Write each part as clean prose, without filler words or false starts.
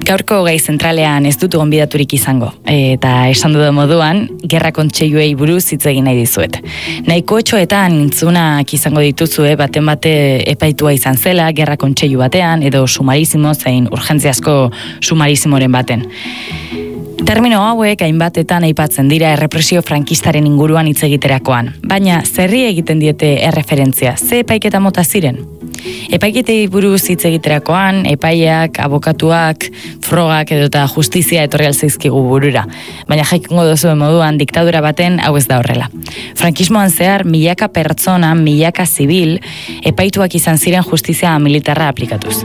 Gaurko gai zentralean ez dut gonbidaturik izango, eta esan dudan moduan, gerra kontseiluei buruz hitz egin nahi dizuet. Nahiko etxoetan intzunak izango dituzue, baten bate epaitua izan zela, gerra kontseilu batean, edo sumarizimo zein urgentziazko sumarizimoren baten. Termino hauek hainbatetan aipatzen dira errepresio frankistaren inguruan hitz egiterakoan, baina zerri egiten diete erreferentzia, ze epaiketa mota ziren? Epaiketei buruz hitz egiterakoan, epaiak, abokatuak, frogak edota justizia etorri alzaizkigu burura. Baina jakingo duzuen moduan diktadura baten hau ez da horrela. Frankismoan zehar milaka pertsona, milaka zibil, epaituak izan ziren justizia militarra aplikatuz.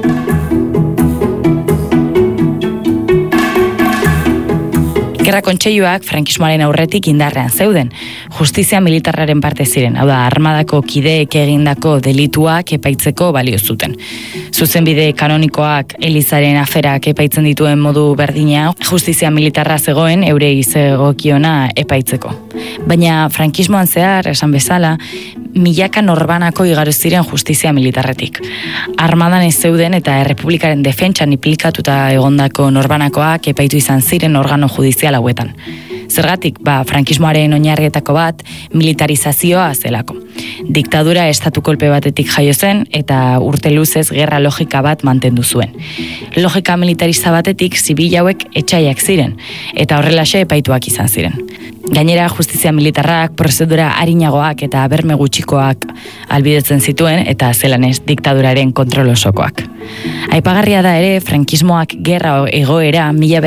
Gerra kontseiluak frankismoaren aurretik indarrean zeuden. Justizia militarraren parte ziren, hau da, armadako kideek egindako delituak epaitzeko balio zuten. Zuzenbide kanonikoak Elizaren aferak epaitzen dituen modu berdina, justizia militarra zegoen eurei zegokiona epaitzeko. Baina frankismoan zehar, esan bezala, milaka norbanako igaro ziren justizia militarretik. Armadan ez zeuden eta errepublikaren defentsan implikatuta egondako norbanakoak epaitu izan ziren organo judizial hauetan. Zergatik, frankismoaren oinarrietako bat militarizazioa zelako. Diktadura estatu kolpe batetik jaio zen eta urte luzez gerra logika bat mantendu zuen. Logika militariza batetik zibil hauek etsaiak ziren eta horrelaxe epaituak izan ziren. Gainera, justizia militarrak, prozedura arinagoak eta berme gutxikoak albidetzen zituen eta zelanez diktaduraren kontrol osokoak. Aipagarria da ere, frankismoak gerra egoera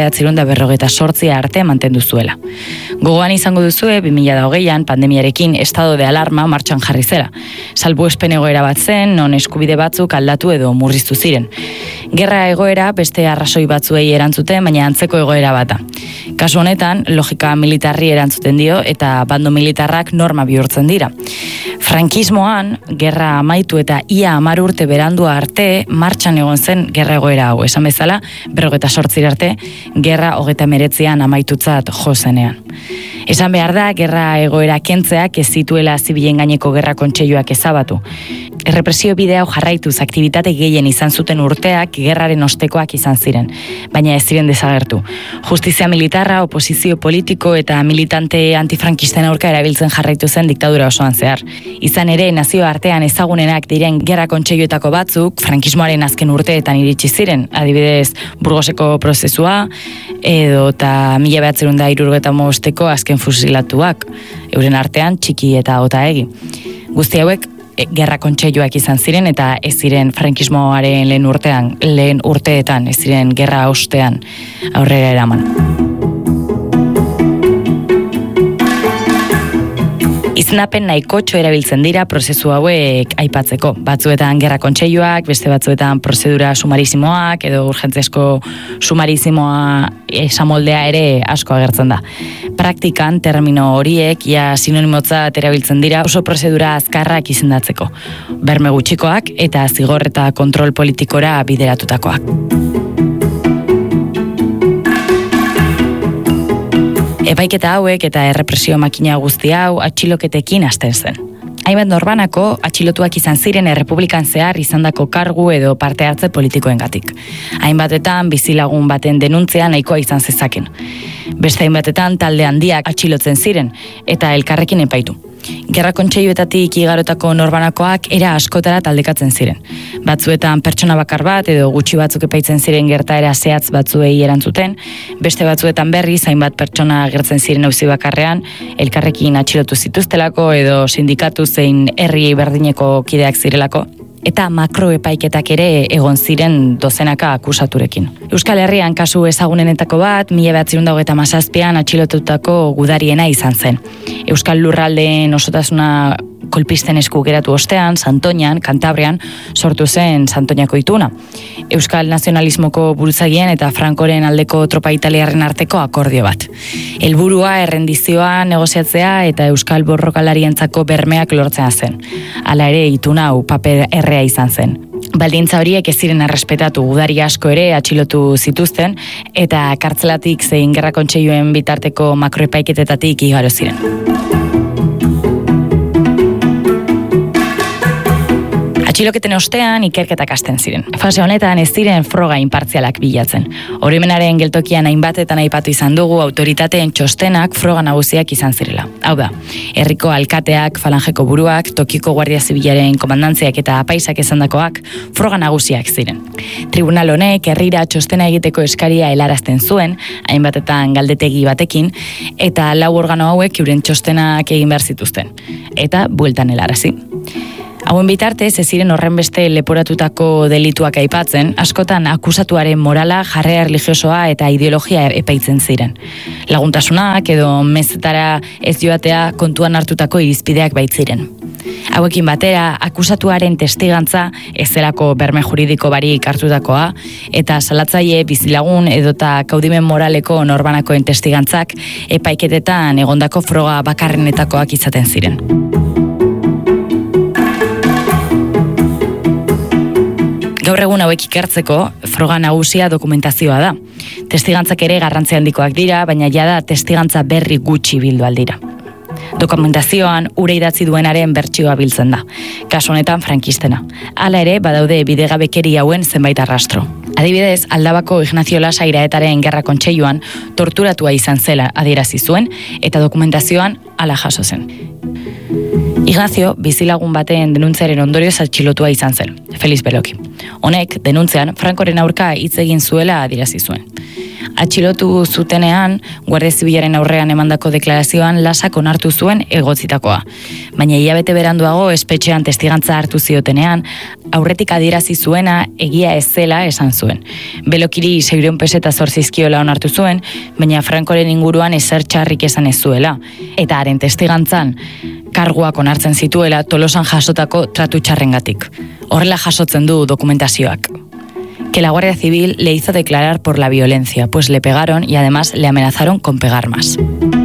1948 arte mantendu zuela. Gogoan izango duzue, 2020an pandemiarekin estado de alarma martxan jarri zela. Salbuespen egoera bat zen, non eskubide batzuk aldatu edo murriztu ziren. Gerra egoera beste arrazoi batzuei erantzuten, baina antzeko egoera bata. Kasu honetan, logika militarri erantzuten dio eta bando militarrak norma bihurtzen dira. Frankismoan, gerra amaitu eta ia 10 urte berandu arte martxan egon zen gerra egoera hau. Esan bezala, 58 arte, gerra 39an amaitutzat jo zenean. Esan behar da, gerra egoera kentzeak ez zituela zibilen gaineko gerra kontseiluak ezabatu. Errepresio bide hau jarraituz aktibitate gehien izan zuten urteak gerraren ostekoak izan ziren, baina ez ziren desagertu. Justizia militarra, oposizio politiko eta militante antifrankisten aurka erabiltzen jarraitu zen diktadura osoan zehar. Izan ere, nazio artean ezagunenak diren gerra kontseiluetako batzuk frankismoaren azken urteetan iritsi ziren, adibidez Burgoseko prozesua edo eta 1975ko azken fusilatuak, euren artean Txiki eta Otaegi. Guzti hauek gerra kontseiluak izan ziren eta ez ziren frankismoaren lehen urteetan, ez ziren gerra ostean aurrera eraman. Izenapen nahikotxo erabiltzen dira prozesu hauek aipatzeko. Batzuetan gerra kontseiluak, beste batzuetan prozedura sumarizimoak edo urgentziazko sumarizimoa esamoldea ere asko agertzen da. Praktikan termino horiek sinonimotzat erabiltzen dira oso prozedura azkarrak izendatzeko. Berme gutxikoak eta zigor eta kontrol politikora bideratutakoak. Epaiketa hauek eta errepresio makina guzti hau atxiloketekin hasten zen. Hainbat norbanako atxilotuak izan ziren errepublikan zehar izandako kargu edo parte hartze politikoengatik. Hainbatetan bizilagun baten denuntzia nahikoa izan zezaken. Beste hainbatetan talde handiak atxilotzen ziren eta elkarrekin epaitu. Gerra kontseiluetatik igarotako norbanakoak era askotara taldekatzen ziren. Batzuetan pertsona bakar bat edo gutxi batzuk epaitzen ziren gertaera zehatz batzuei erantzuten, beste batzuetan berriz hainbat pertsona agertzen ziren auzi bakarrean, elkarrekin atxilotu zituztelako edo sindikatu zein herri berdineko kideak zirelako, eta makroepaiketak ere egon ziren dozenaka akusaturekin. Euskal Herrian kasu ezagunenetako bat, 1927an atxilotutako gudariena izan zen. Euskal Lurraldeen osotasuna kolpisten esku geratu ostean, Santoñan, Kantabrian, sortu zen Santoñako ituna. Euskal nazionalismoko buruzagien eta Frankoren aldeko tropa italiarren arteko akordio bat. Helburua errendizioa negoziatzea eta Euskal borrokalarientzako bermeak lortzea zen. Hala ere, ituna hau paper errea izan zen. Baldintza horiek ez ziren errespetatu, gudari asko ere atxilotu zituzten eta kartzelatik zein gerra kontseiluen bitarteko makroepaiketetatik igaro ziren. Atxiloketen ostean ikerketak hasten ziren. Fase honetan ez ziren froga inpartzialak bilatzen. Oroimenaren geltokian hainbatetan aipatu izan dugu autoritateen txostenak froga nagusiak izan zirela. Hau da, herriko alkateak, falangeko buruak, tokiko guardia zibilaren komandantziak eta apaisak esandakoak froga nagusiak ziren. Tribunal honek herrira txostena egiteko eskaria helarazten zuen, hainbatetan galdetegi batekin, eta 4 organo hauek euren txostenak egin behar zituzten. Eta bueltan helarazi. Hauen bitartez, ez ziren horrenbeste leporatutako delituak aipatzen, askotan akusatuaren morala, jarrera erlijiosoa eta ideologia epaitzen ziren. Laguntasunak edo mezetara ez joatea kontuan hartutako irizpideak baitziren. Hauekin batera, akusatuaren testigantza ez zelako berme juridiko barik hartutakoa, eta salatzaile bizilagun edota kaudimen moraleko norbanakoen testigantzak epaiketetan egondako froga bakarrenetakoak izaten ziren. Gaur egun hauek ikertzeko, froga nagusia dokumentazioa da. Testigantzak ere garrantzi handikoak dira, baina jada testigantza berri gutxi bildu aldira. Dokumentazioan ure idatzi duenaren bertsioa biltzen da. Kasu honetan frankistena. Hala ere, badaude bidegabekeri hauen zenbait arrastro. Adibidez, Aldabako Ignacio Lasa iraetaren gerra kontseiluan torturatua izan zela adierazi zuen eta dokumentazioan hala jaso zen. Ignacio bizilagun baten denuntziaren ondorioz atxilotua izan zen, Feliz Beloki. Honek, denuntzian, Frankoren aurka hitz egin zuela adierazi zuen. Atxilotu zutenean, Guardia Zibilaren aurrean emandako deklarazioan Lasak onartu zuen egotzitakoa. Baina hilabete beranduago espetxean testigantza hartu ziotenean, aurretik adierazi zuena egia ez zela esan zuen. Belokiri 600 peseta zor zizkiola onartu zuen, baina Frankoren inguruan ezer txarrik esan ez zuela. Eta haren testigantzan, karguak onartzen zituela Tolosan jasotako tratu txarrengatik. Horrela jasotzen du dokumentazioak. Que la Guardia Civil le hizo declarar por la violencia, pues le pegaron y además le amenazaron con pegar más.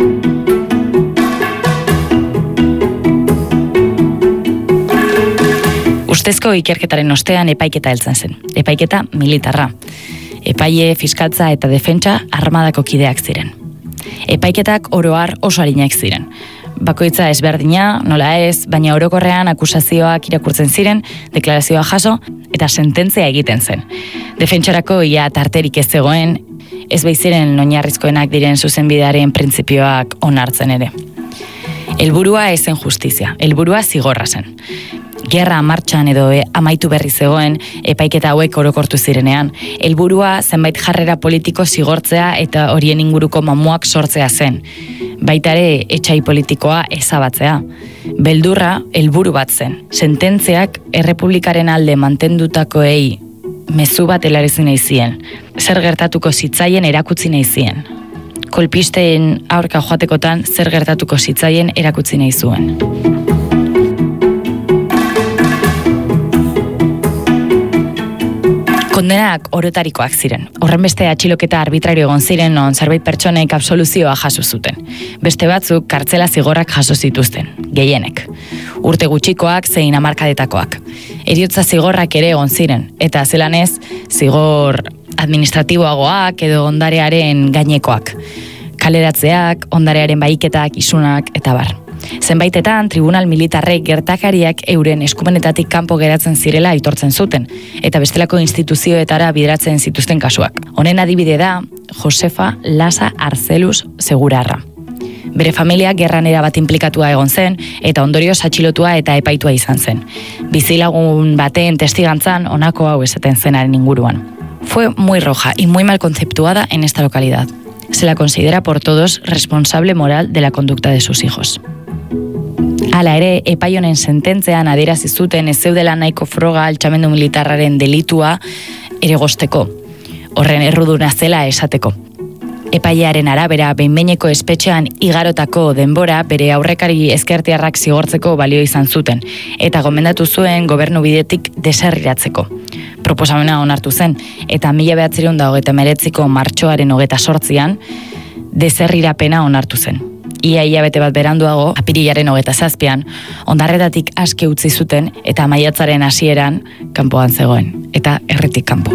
Ustezko ikerketaren ostean epaiketa heltzen zen. Epaiketa militarra. Epaile, fiskaltza eta defentsa armadako kideak ziren. Epaiketak oro har oso arinak ziren. Bakoitza ezberdina, nola ez, baina orokorrean akusazioak irakurtzen ziren, deklarazioa jaso eta sententzia egiten zen. Defentsarako ia tarterik ez zegoen, ez baiziren oinarrizkoenak diren zuzenbidearen printzipioak onartzen ere. Helburua ez zen justizia, helburua zigorra zen. Gerra martxan edo amaitu berri zegoen epaiketa hauek orokortu zirenean. Helburua zenbait jarrera politiko zigortzea eta horien inguruko mamuak sortzea zen. Baita ere etsai politikoa ezabatzea. Beldurra helburu bat zen. Sententziak errepublikaren alde mantendutakoei mezu bat helarazi nahi zien. Zer gertatuko zitzaien erakutsi nahi zien. Kolpisten aurka joatekotan zer gertatuko zitzaien erakutsi nahi zuen. Kondenak orotarikoak ziren. Horrenbeste atxiloketa arbitrario egon ziren non zerbait pertsonek absoluzioa jaso zuten. Beste batzuk kartzela zigorrak jaso zituzten, gehienek. Urte gutxikoak zein hamarkadetakoak. Heriotza zigorrak ere egon ziren, eta zelanez zigor administratiboagoak edo ondarearen gainekoak. Kaleratzeak, ondarearen bahiketak, isunak eta bar. Zenbaitetan, tribunal militarrek gertakariak euren eskumenetatik kanpo geratzen zirela aitortzen zuten, eta bestelako instituzioetara bideratzen zituzten kasuak. Honen adibide da, Josefa Lasa Arzeluz Segurarra. Bere familia gerran erabat inplikatua egon zen, eta ondorioz atxilotua eta epaitua izan zen. Bizilagun baten testigantzan honako hau esaten zenaren inguruan. Fue muy roja y muy mal conceptuada en esta localidad. Se la considera por todos responsable moral de la conducta de sus hijos. Hala ere, epai honen sententzean adierazi zuten ez zeudela nahiko froga altxamendu militarraren delitua ere gozteko. Horren erruduna zela esateko. Epailearen arabera, behin-behineko espetxean igarotako denbora bere aurrekari ezkertiarrak zigortzeko balio izan zuten, eta gomendatu zuen gobernu bidetik deserriratzeko. Proposamena onartu zen, eta 1929ko martxoaren 28an deserrirapena onartu zen. Ia hilabete bat beranduago, apirilaren 27an, ondarretatik aske utzi zuten eta maiatzaren hasieran kanpoan zegoen, eta herritik kanpo.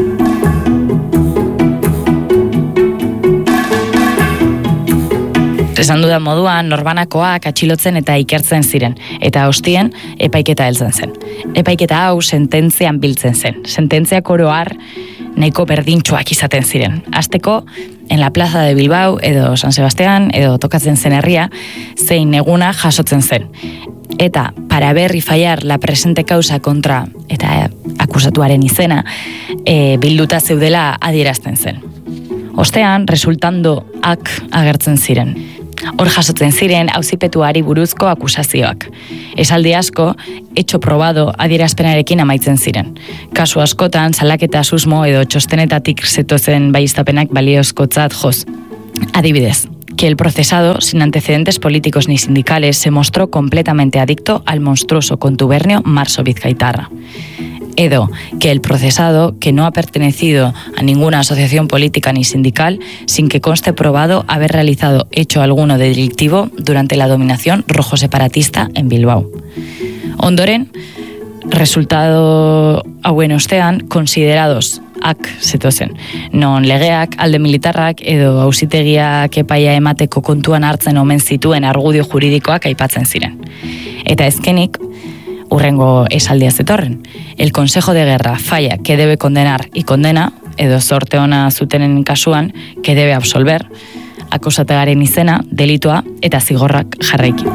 Esan dudan moduan, norbanakoak atxilotzen eta ikertzen ziren, eta hostien epaiketa heltzen zen. Epaiketa hau sententzian biltzen zen. Sententziak oro har nahiko berdintxoak izaten ziren. Hasteko, en la plaza de Bilbao edo San Sebastián edo tokatzen zen herria, zein eguna jasotzen zen. Eta para ver y fallar la presente causa kontra eta akusatuaren izena bilduta zeudela adierazten zen. Ostean, resultandoak agertzen ziren. Hor jasotzen ziren auzipetuari buruzko akusazioak. Esaldi asko, etxo probado adierazpenarekin amaitzen ziren. Kasu askotan, salaketa susmo edo txostenetatik zetozen baieztapenak baliozkotzat joz. Adibidez, que el procesado, sin antecedentes políticos ni sindicales, se mostró completamente adicto al monstruoso contubernio marso-bizkaitarra. Edo, que el procesado, que no ha pertenecido a ninguna asociación política ni sindical, sin que conste probado haber realizado hecho alguno delictivo durante la dominación rojo-separatista en Bilbao. Ondoren, resultado hauen ostean, considerados ak zetozen. Non legeak, alde militarrak edo auzitegiak epaia emateko kontuan hartzen omen zituen argudio juridikoak aipatzen ziren. Eta ezkenik, urrengo esaldia zetorren. El Consejo de Guerra falla que debe condenar y condena, edo zorte ona zutenen kasuan, que debe absolver, akusategaren izena, delitua eta zigorrak jarraiki.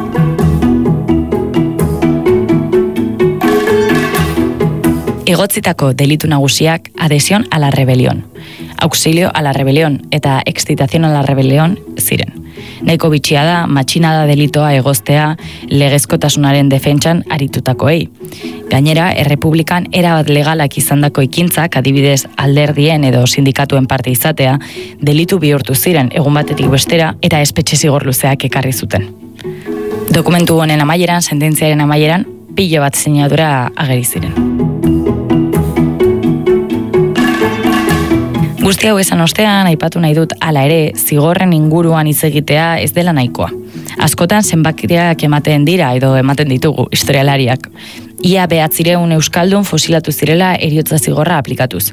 Egotzitako delitu nagusiak adhesión a la rebelión, auxilio a la rebelión eta excitación a la rebelión ziren. Nahiko bitxia da, matxinada delitoa egoztea legezkotasunaren defentsan aritutakoei. Gainera, errepublikan erabat legalak izandako ekintzak, adibidez alderdien edo sindikatuen parte izatea, delitu bihurtu ziren egun batetik bestera eta espetxe zigor luzeak ekarri zuten. Dokumentu honen amaieran, sententziaren amaieran, pilo bat sinadura ageri ziren. Guzti hau esan ostean, aipatu nahi dut hala ere, zigorren inguruan hitz egitea ez dela nahikoa. Askotan zenbakiak ematen dira edo ematen ditugu historialariak. Ia 900 euskaldun fosilatu zirela heriotza zigorra aplikatuz.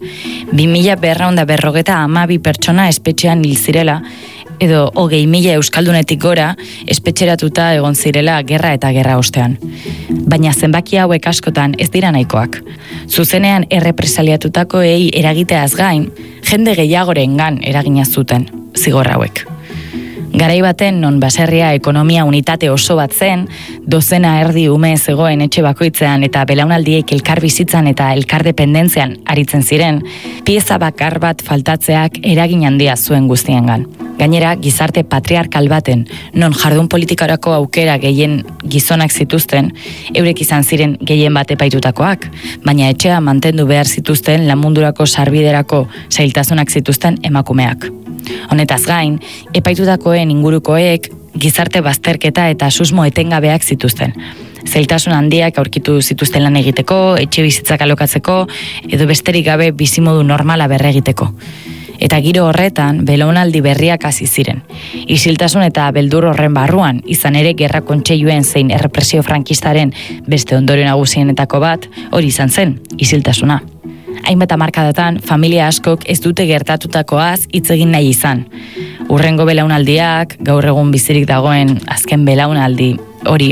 2252 pertsona espetxean hil zirela, edo 20.000 euskaldunetik gora espetxeratuta egon zirela gerra eta gerra ostean. Baina zenbaki hauek askotan ez dira nahikoak. Zuzenean errepresaliatutakoei eragiteaz gain, jende gehiagorengan eragina zuten zigor hauek. Garai baten non baserria ekonomia unitate oso bat zen, dozena erdi ume zegoen etxe bakoitzean eta belaunaldiek elkar bizitzan eta elkar dependentzian aritzen ziren, pieza bakar bat faltatzeak eragin handia zuen guztiengan. Gainera, gizarte patriarkal baten, non jardun politikarako aukera gehien gizonak zituzten, eurek izan ziren gehien bat epaitutakoak, baina etxea mantendu behar zituzten lanmundurako sarbiderako zailtasunak zituzten emakumeak. Honetaz gain, epaitutakoen ingurukoek gizarte bazterketa eta susmo etengabeak zituzten. Zailtasun handiak aurkitu zituzten lan egiteko, etxe bizitzak alokatzeko, edo besterik gabe bizimodu normala berregiteko. Eta giro horretan, belaunaldi berriak hasi ziren. Isiltasun eta beldur horren barruan, izan ere gerra kontseiluen zein errepresio frankistaren beste ondorio nagusienetako bat, hori izan zen, isiltasuna. Hainbat hamarkadatan, familia askok ez dute gertatutakoaz hitz egin nahi izan. Urrengo belaunaldiak, gaur egun bizirik dagoen azken belaunaldi hori,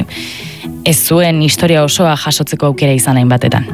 ez zuen historia osoa jasotzeko aukera izan hainbatetan.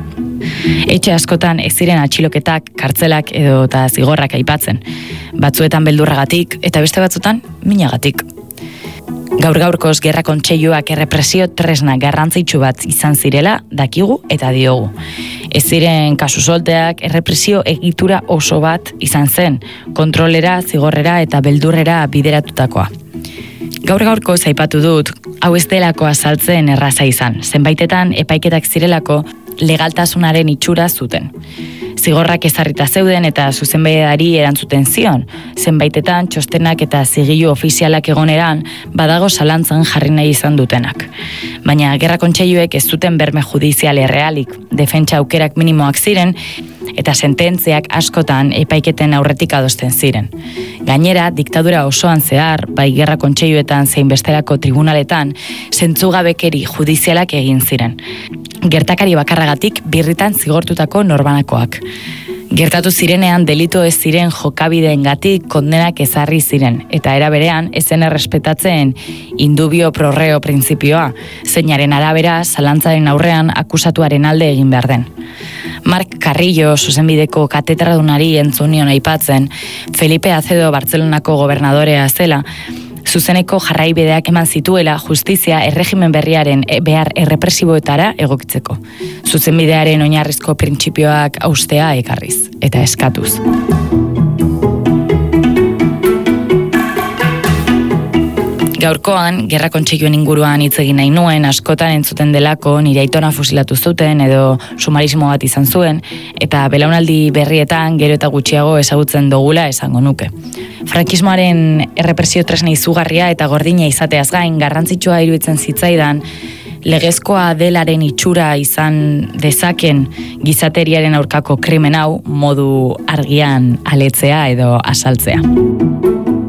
Etxe askotan ez ziren atxiloketak, kartzelak edo eta zigorrak aipatzen. Batzuetan beldurragatik eta beste batzutan minagatik. Gaur-gaurkoz gerra kontseiluak errepresio tresna garrantzitsu bat izan zirela dakigu eta diogu. Ez ziren kasu solteak errepresio egitura oso bat izan zen, kontrolera, zigorrera eta beldurrera bideratutakoa. Gaur-gaurko aipatu dut, hau ez delako azaltzen erraza izan, zenbaitetan epaiketak zirelako legaltasunaren itxura zuten. Zigorrak ezarrita zeuden eta zuzenbidari erantzuten zion, zenbaitetan txostenak eta zigilu ofizialak egoneran badago zalantzan jarri nahi izan dutenak. Baina gerra kontseiluek ez zuten berme judizial errealik, defentsa aukerak minimoak ziren eta sententziak askotan epaiketen aurretik adosten ziren. Gainera, diktadura osoan zehar, bai gerra kontseiluetan zein bestelako tribunaletan, zentzugabekeri judizialak egin ziren. Gertakari bakarragatik birritan zigortutako norbanakoak. Gertatu zirenean delitu ez ziren jokabideengatik kondenak ezarri ziren, eta era berean ezen errespetatzen indubio pro reo printzipioa, zeinaren arabera zalantzaren aurrean akusatuaren alde egin behar den. Mark Carrillo, zuzenbideko katedradunari entzunion aipatzen, Felipe Acedo Bartzelonako gobernadorea zela, zuzeneko jarraibideak eman zituela justizia erregimen berriaren behar errepresiboetara egokitzeko. Zuzenbidearen oinarrizko printzipioak haustea ekarriz eta eskatuz. Gaurkoan, Gerra Kontseiluen inguruan hitz egin nahi nuen, askotan entzuten delako nire aitona fusilatu zuten edo sumarismo bat izan zuen, eta belaunaldi berrietan gero eta gutxiago ezagutzen dugula esango nuke. Frankismoaren errepresio tresna izugarria eta gordina izateaz gain, garrantzitsua iruditzen zitzaidan, legezkoa delaren itxura izan dezaken gizateriaren aurkako krimen hau modu argian aletzea edo asaltzea.